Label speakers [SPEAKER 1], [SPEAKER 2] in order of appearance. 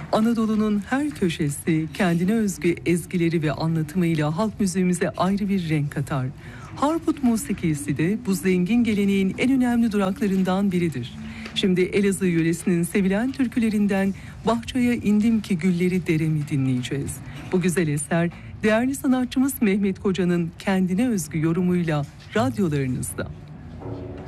[SPEAKER 1] Anadolu'nun her köşesi kendine özgü ezgileri ve anlatımıyla halk müziğimize ayrı bir renk katar. Harput musikisi de bu zengin geleneğin en önemli duraklarından biridir. Şimdi Elazığ yöresinin sevilen türkülerinden Bahçaya indim ki gülleri deremi dinleyeceğiz. Bu güzel eser değerli sanatçımız Mehmet Koca'nın kendine özgü yorumuyla radyolarınızda.